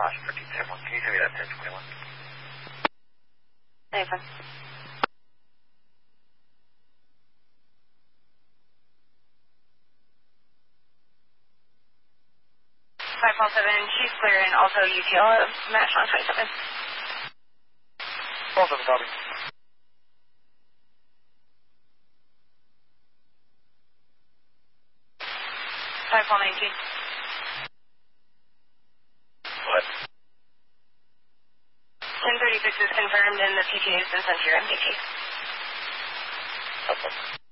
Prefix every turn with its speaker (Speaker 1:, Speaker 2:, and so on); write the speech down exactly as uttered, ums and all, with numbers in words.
Speaker 1: Caution for two seven one. Can you tell me that ten twenty-one?
Speaker 2: Nathan. five one seven, she's clear and also U T L match on twenty-seven.
Speaker 1: Call seven, copy.
Speaker 2: five one nineteen.
Speaker 1: What?
Speaker 2: ten thirty-six is confirmed and the P T A has been sent to your M D T.
Speaker 1: Okay.